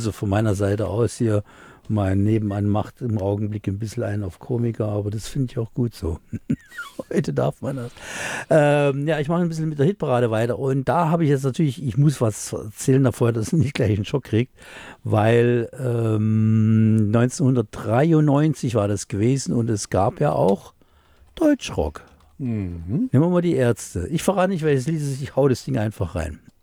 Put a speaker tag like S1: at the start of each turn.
S1: Also von meiner Seite aus hier, mein Nebenan macht im Augenblick ein bisschen einen auf Komiker, aber das finde ich auch gut so. Heute darf man das. Ja, ich mache ein bisschen mit der Hitparade weiter und da habe ich jetzt natürlich, ich muss was erzählen davor, dass ihr nicht gleich einen Schock kriegt, weil 1993 war das gewesen und es gab ja auch Deutschrock.
S2: Mhm.
S1: Nehmen wir mal die Ärzte. Ich verrate nicht, welches Lied es ist, ich hau das Ding einfach rein.